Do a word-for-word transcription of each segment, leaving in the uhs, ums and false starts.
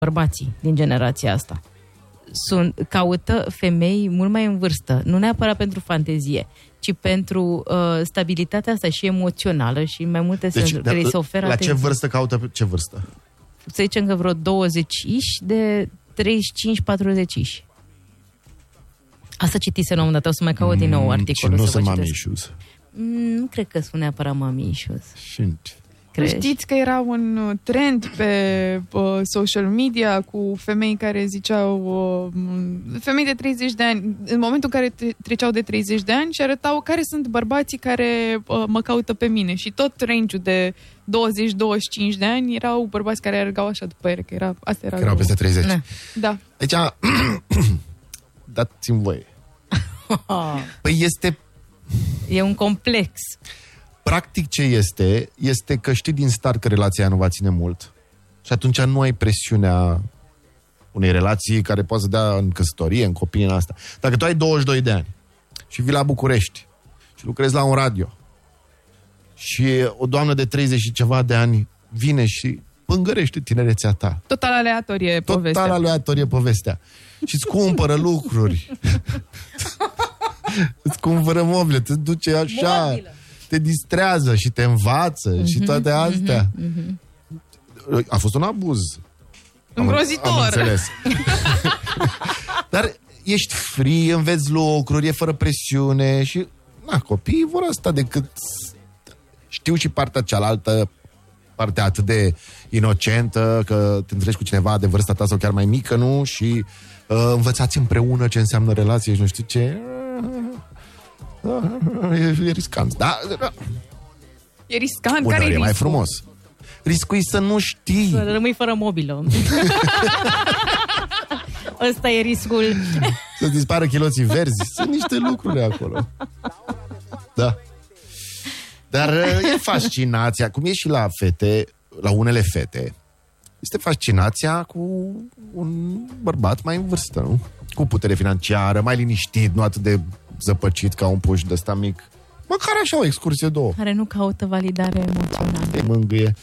bărbații din generația asta. Sunt, caută femei mult mai în vârstă, nu neapărat pentru fantezie, ci pentru uh, stabilitatea asta și emoțională și mai multe deci, sensuri care îi se oferă. La atenție. ce vârstă caută ce vârstă? Să zicem că vreo douăzeci de treizeci și cinci patruzeci. Asta citise la un moment dat, o să mai caut din nou articolul. Și nu să sunt vă mommy citesc. issues. Mm, nu cred că sunt neapărat mommy issues. Sunt. Știți că era un trend pe uh, social media cu femei care ziceau uh, femei de treizeci de ani, în momentul în care tre- treceau de treizeci de ani și arătau care sunt bărbații care uh, mă caută pe mine și tot range-ul de douăzeci douăzeci și cinci de ani erau bărbați care alergau așa după ele, că era, asta era. Că erau peste treizeci. Ne. Da. Deci, dați-mi voie. Păi este... E un complex. Practic ce este, este că știi din start că relația nu va ține mult. Și atunci nu ai presiunea unei relații care poate să dea în căsătorie, în copii, în asta. Dacă tu ai douăzeci și doi de ani și vii la București și lucrezi la un radio și o doamnă de treizeci și ceva de ani vine și pângărește tinerețea ta. Total aleatorie povestea. Total aleatorie povestea. Și îți cumpără lucruri. Îți cumpără moble, te duce așa... Mobilă. Te distrează și te învață mm-hmm, și toate astea. Mm-hmm. A fost un abuz. Îngrozitor. Am, am înțeles. Dar ești free, înveți lucruri, e fără presiune și na, copiii vor asta decât știu și partea cealaltă, partea atât de inocentă, că te întâlnești cu cineva de vârsta ta sau chiar mai mică, nu? Și uh, învățați împreună ce înseamnă relație și nu știu ce... E, e riscant, da? E riscant? Care e riscul? mai frumos. Riscul e să nu știi. Să rămâi fără mobilă. Ăsta e riscul. Să-ți dispară chiloții verzi. Sunt niște lucruri acolo. Da. Dar e fascinația, cum e și la fete, la unele fete, este fascinația cu un bărbat mai în vârstă, nu? Cu putere financiară, mai liniștit, nu atât de zăpăcit ca un puș de ăsta mic. Măcar așa o excursie două. Care nu caută validare emoțională. Te mângâie.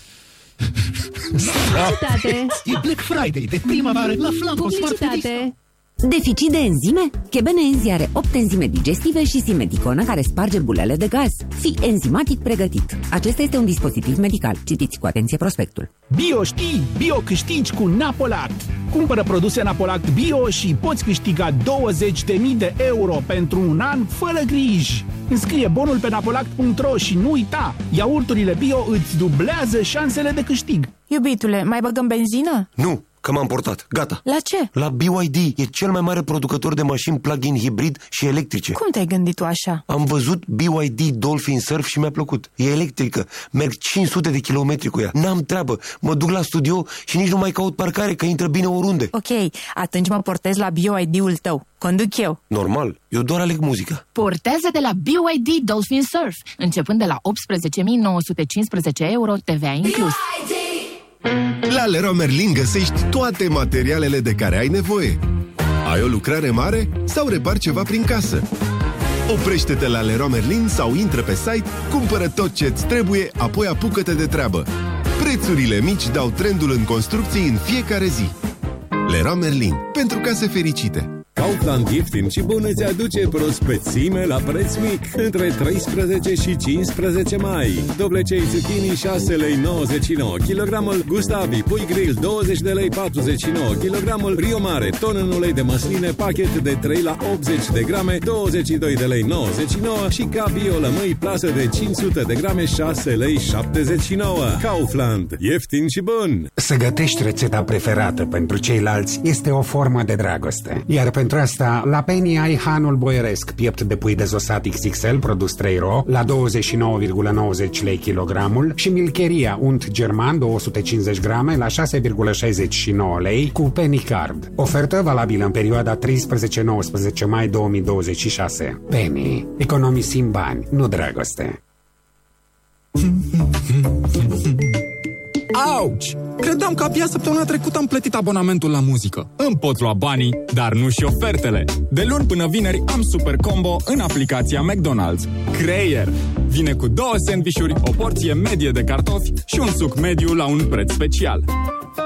Publicitate. E Black Friday de primăvară la Flamco. Publicitate. Deficit de enzime? Chebenenzi are opt enzime digestive și simediconă care sparge bulele de gaz. Fii enzimatic pregătit. Acesta este un dispozitiv medical. Citiți cu atenție prospectul. Bio știi, bio câștigi cu Napolact. Cumpără produse Napolact Bio și poți câștiga douăzeci de mii de euro pentru un an fără griji. Înscrie bonul pe napolact punct ro și nu uita, iaurturile Bio îți dublează șansele de câștig. Iubitule, mai băgăm benzină? Nu, că m-am portat. Gata. La ce? La B Y D. E cel mai mare producător de mașini plug-in hibrid și electrice. Cum te-ai gândit tu așa? Am văzut B Y D Dolphin Surf și mi-a plăcut. E electrică. Merg cinci sute de kilometri cu ea. N-am treabă. Mă duc la studio și nici nu mai caut parcare, că intră bine oriunde. Ok, atunci mă portez la B Y D-ul tău. Conduc eu. Normal. Eu doar aleg muzica. Portează de la B Y D Dolphin Surf, începând de la optsprezece mii nouă sute cincisprezece euro, T V A inclus. La Leroy Merlin găsești toate materialele de care ai nevoie. Ai o lucrare mare sau repari ceva prin casă? Oprește-te la Leroy Merlin sau intră pe site, cumpără tot ce-ți trebuie, apoi apucă-te de treabă. Prețurile mici dau trendul în construcții în fiecare zi. Leroy Merlin, pentru case fericite. Kaufland ieftin și bun îți aduce prospețime la preț mic între treisprezece și cincisprezece mai. Dovlecei zucchini șase lei nouăzeci și nouă kilogramul, Gustavi pui grill douăzeci de lei patruzeci și nouă kilogramul, Rio Mare ton în ulei de măsline pachet de trei la optzeci de grame douăzeci și doi de lei nouăzeci și nouă și Cabio lămâi plasă de cinci sute de grame șase lei șaptezeci și nouă. Kaufland, ieftin și bun. Să gătești rețeta preferată pentru ceilalți este o formă de dragoste. Iar pentru asta, la Penny ai hanul boieresc, piept de pui dezosat X X L, produs trei ro, la douăzeci și nouă virgulă nouăzeci lei kilogramul și Milcheria unt german două sute cincizeci grame la șase virgulă șaizeci și nouă lei cu Penny Card. Ofertă valabilă în perioada treisprezece nouăsprezece mai două mii douăzeci și șase. Penny. Economisim bani, nu dragoste. Auci! Credeam că abia săptămâna trecută am plătit abonamentul la muzică. Îmi pot lua banii, dar nu și ofertele. De luni până vineri am super combo în aplicația McDonald's. Creier! Vine cu două sandvișuri, o porție medie de cartofi și un suc mediu la un preț special.